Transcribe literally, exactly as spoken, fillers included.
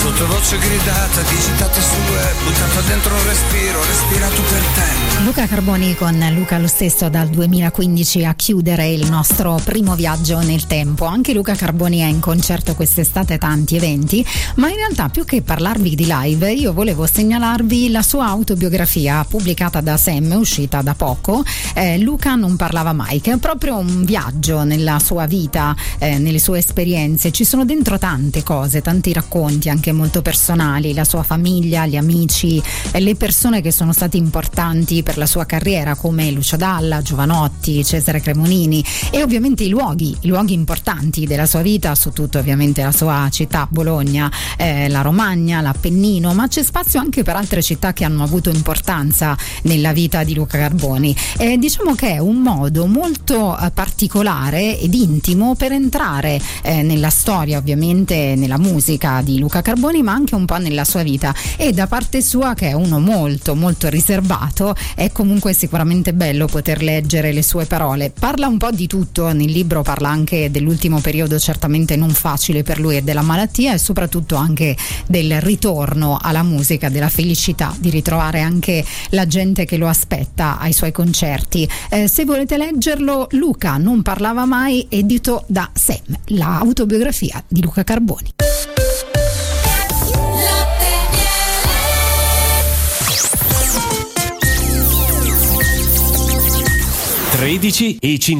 Sottovoce gridata, digitate sul web, buttata dentro un respiro, respirato per te. Luca Carboni con Luca lo stesso dal duemilaquindici a chiudere il nostro primo viaggio nel tempo. Anche Luca Carboni è in concerto quest'estate, tanti eventi, ma in realtà più che parlarvi di live io volevo segnalarvi la sua autobiografia pubblicata da Sam, uscita da poco, eh, Luca non parlava mai, che è proprio un viaggio nella sua vita, eh, nelle sue esperienze. Ci sono dentro tante cose, tanti racconti anche molto personali, la sua famiglia, gli amici, le persone che sono stati importanti per la sua carriera come Lucio Dalla, Giovanotti, Cesare Cremonini, e ovviamente i luoghi, i luoghi importanti della sua vita, su tutto ovviamente la sua città Bologna, eh, la Romagna, l'Appennino, ma c'è spazio anche per altre città che hanno avuto importanza nella vita di Luca Carboni. Eh, diciamo che è un modo molto eh, particolare ed intimo per entrare eh, nella storia, ovviamente nella musica di Luca Carboni, ma anche un po' nella sua vita, e da parte sua, che è uno molto molto riservato, è comunque sicuramente bello poter leggere le sue parole. Parla un po' di tutto nel libro, parla anche dell'ultimo periodo certamente non facile per lui e della malattia, e soprattutto anche del ritorno alla musica, della felicità di ritrovare anche la gente che lo aspetta ai suoi concerti. Eh, se volete leggerlo, Luca non parlava mai, edito da Sam, l'autobiografia di Luca Carboni. tredici e cinquanta